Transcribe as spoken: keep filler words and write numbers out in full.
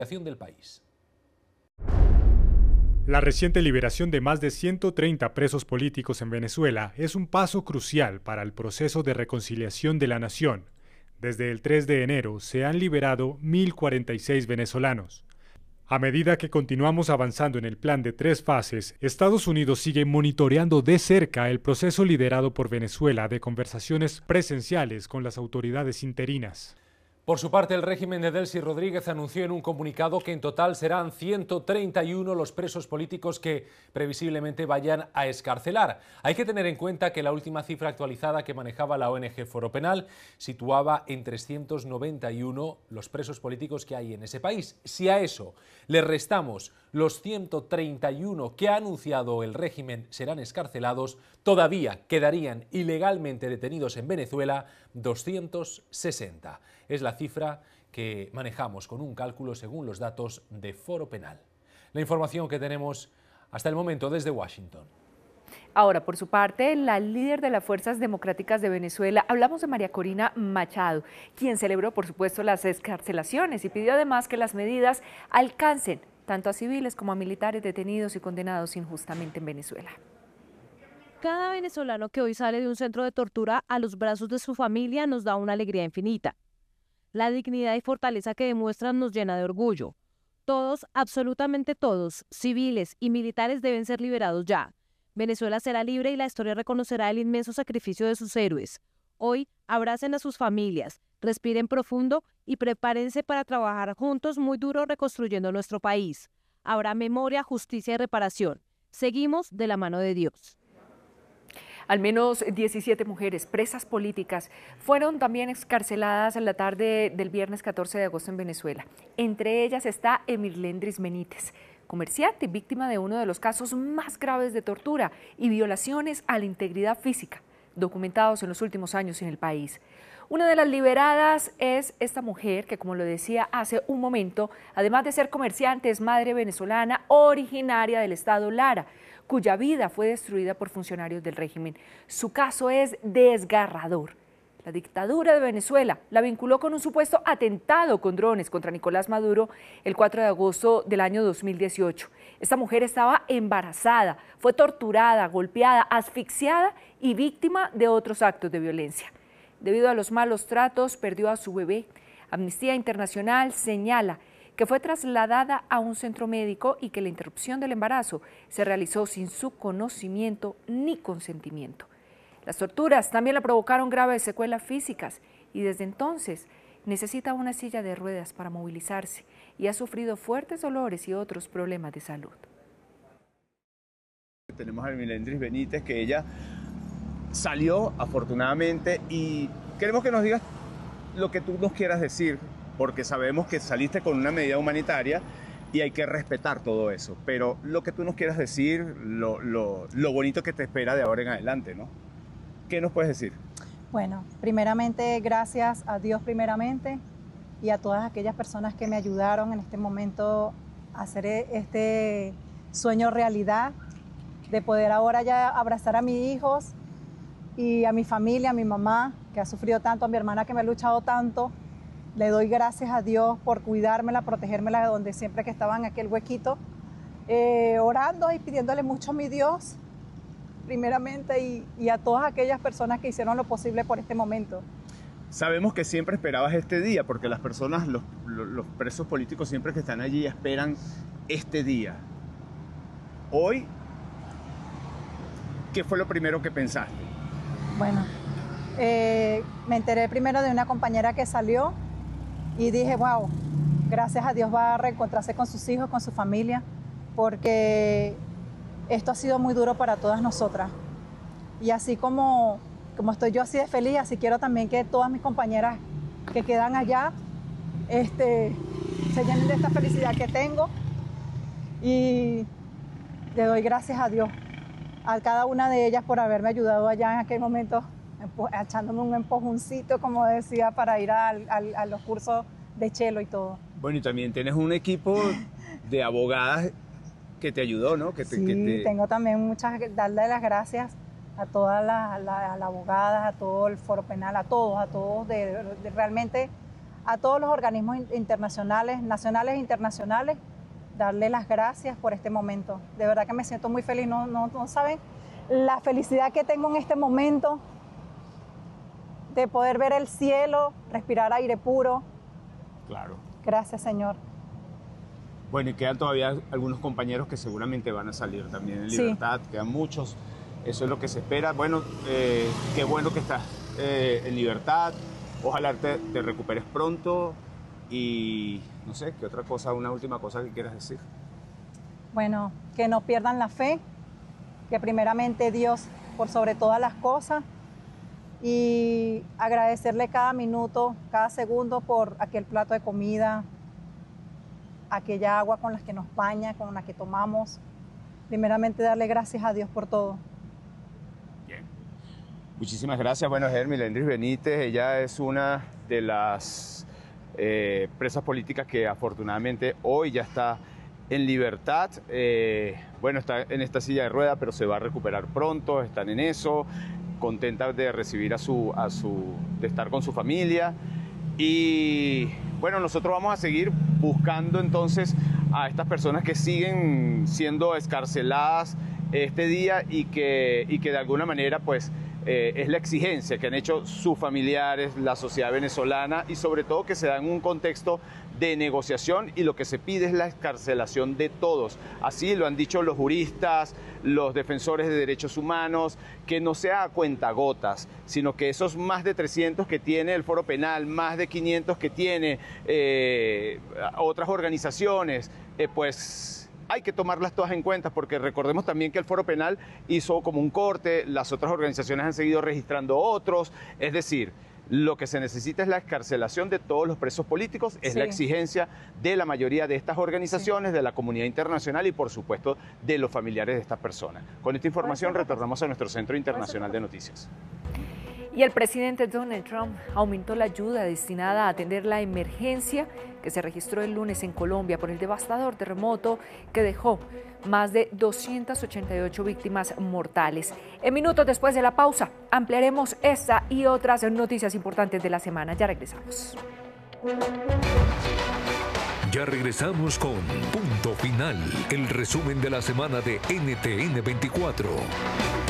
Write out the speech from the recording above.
del país. La reciente liberación de más de ciento treinta presos políticos en Venezuela es un paso crucial para el proceso de reconciliación de la nación. Desde el tres de enero se han liberado mil cuarenta y seis venezolanos. A medida que continuamos avanzando en el plan de tres fases, Estados Unidos sigue monitoreando de cerca el proceso liderado por Venezuela de conversaciones presenciales con las autoridades interinas. Por su parte, el régimen de Delcy Rodríguez anunció en un comunicado que en total serán ciento treinta y uno los presos políticos que previsiblemente vayan a excarcelar. Hay que tener en cuenta que la última cifra actualizada que manejaba la O N G Foro Penal situaba en trescientos noventa y uno los presos políticos que hay en ese país. Si a eso le restamos los ciento treinta y uno que ha anunciado el régimen serán excarcelados, todavía quedarían ilegalmente detenidos en Venezuela doscientos sesenta. Es la cifra que manejamos con un cálculo según los datos de Foro Penal. La información que tenemos hasta el momento desde Washington. Ahora, por su parte, la líder de las Fuerzas Democráticas de Venezuela, hablamos de María Corina Machado, quien celebró, por supuesto, las excarcelaciones y pidió además que las medidas alcancen tanto a civiles como a militares detenidos y condenados injustamente en Venezuela. Cada venezolano que hoy sale de un centro de tortura a los brazos de su familia nos da una alegría infinita. La dignidad y fortaleza que demuestran nos llena de orgullo. Todos, absolutamente todos, civiles y militares deben ser liberados ya. Venezuela será libre y la historia reconocerá el inmenso sacrificio de sus héroes. Hoy, abracen a sus familias, respiren profundo y prepárense para trabajar juntos muy duro reconstruyendo nuestro país. Habrá memoria, justicia y reparación. Seguimos de la mano de Dios. Al menos diecisiete mujeres presas políticas fueron también excarceladas en la tarde del viernes catorce de agosto en Venezuela. Entre ellas está Emirlendris Benítez, comerciante y víctima de uno de los casos más graves de tortura y violaciones a la integridad física documentados en los últimos años en el país. Una de las liberadas es esta mujer que, como lo decía hace un momento, además de ser comerciante, es madre venezolana originaria del estado Lara, cuya vida fue destruida por funcionarios del régimen. Su caso es desgarrador. La dictadura de Venezuela la vinculó con un supuesto atentado con drones contra Nicolás Maduro el cuatro de agosto del año dos mil dieciocho. Esta mujer estaba embarazada, fue torturada, golpeada, asfixiada y víctima de otros actos de violencia. Debido a los malos tratos, perdió a su bebé. Amnistía Internacional señala que fue trasladada a un centro médico y que la interrupción del embarazo se realizó sin su conocimiento ni consentimiento. Las torturas también le provocaron graves secuelas físicas y desde entonces necesita una silla de ruedas para movilizarse y ha sufrido fuertes dolores y otros problemas de salud. Tenemos a Emirlendris Benítez, que ella salió afortunadamente, y queremos que nos digas lo que tú nos quieras decir, porque sabemos que saliste con una medida humanitaria y hay que respetar todo eso, pero lo que tú nos quieras decir, lo, lo, lo bonito que te espera de ahora en adelante, ¿no? ¿Qué nos puedes decir? Bueno, primeramente, gracias a Dios primeramente y a todas aquellas personas que me ayudaron en este momento a hacer este sueño realidad, de poder ahora ya abrazar a mis hijos y a mi familia, a mi mamá, que ha sufrido tanto, a mi hermana que me ha luchado tanto. Le doy gracias a Dios por cuidármela, protegérmela de donde siempre que estaba en aquel huequito, eh, orando y pidiéndole mucho a mi Dios, primeramente, y, y a todas aquellas personas que hicieron lo posible por este momento. Sabemos que siempre esperabas este día, porque las personas, los, los, los presos políticos siempre que están allí esperan este día. Hoy, ¿qué fue lo primero que pensaste? Bueno, eh, me enteré primero de una compañera que salió y dije, wow, gracias a Dios va a reencontrarse con sus hijos, con su familia, porque esto ha sido muy duro para todas nosotras. Y así como, como estoy yo así de feliz, así quiero también que todas mis compañeras que quedan allá este, se llenen de esta felicidad que tengo. Y le doy gracias a Dios, a cada una de ellas por haberme ayudado allá en aquel momento, echándome un empujoncito, como decía, para ir al, al, a los cursos de cello y todo. Bueno, y también tienes un equipo de abogadas que te ayudó, ¿no? Que te, sí, que te... tengo también muchas, darle las gracias a todas las, las, las abogadas, a todo el Foro Penal, a todos, a todos, de, de realmente a todos los organismos internacionales, nacionales e internacionales, darle las gracias por este momento. De verdad que me siento muy feliz, no, no, no saben la felicidad que tengo en este momento de poder ver el cielo, respirar aire puro. Claro. Gracias, Señor. Bueno, y quedan todavía algunos compañeros que seguramente van a salir también en libertad, sí. Quedan muchos, eso es lo que se espera. Bueno, eh, qué bueno que estás eh, en libertad, ojalá te, te recuperes pronto y no sé, ¿qué otra cosa, una última cosa que quieras decir? Bueno, que no pierdan la fe, que primeramente Dios por sobre todas las cosas y agradecerle cada minuto, cada segundo por aquel plato de comida, aquella agua con la que nos baña, con la que tomamos. Primeramente darle gracias a Dios por todo. Bien. Muchísimas gracias. Bueno, es Milendris Benítez, ella es una de las eh, presas políticas que afortunadamente hoy ya está en libertad. Eh, bueno, está en esta silla de ruedas, pero se va a recuperar pronto, están en eso, contenta de recibir a su, a su, de estar con su familia. Y bueno, nosotros vamos a seguir buscando entonces a estas personas que siguen siendo excarceladas este día y que, y que de alguna manera pues eh, es la exigencia que han hecho sus familiares, la sociedad venezolana y sobre todo que se da en un contexto de negociación y lo que se pide es la excarcelación de todos. Así lo han dicho los juristas, los defensores de derechos humanos, que no sea a cuentagotas, sino que esos más de trescientos que tiene el Foro Penal, más de quinientos que tiene eh, otras organizaciones, eh, pues hay que tomarlas todas en cuenta, porque recordemos también que el Foro Penal hizo como un corte, las otras organizaciones han seguido registrando otros, es decir, lo que se necesita es la excarcelación de todos los presos políticos, es sí. la exigencia de la mayoría de estas organizaciones, sí. de la comunidad internacional y por supuesto de los familiares de estas personas. Con esta información retornamos a nuestro Centro Internacional de Noticias. Y el presidente Donald Trump aumentó la ayuda destinada a atender la emergencia que se registró el lunes en Colombia por el devastador terremoto que dejó más de doscientas ochenta y ocho víctimas mortales. En minutos después de la pausa, ampliaremos esta y otras noticias importantes de la semana. Ya regresamos. Ya regresamos con Punto Final, el resumen de la semana de N T N veinticuatro.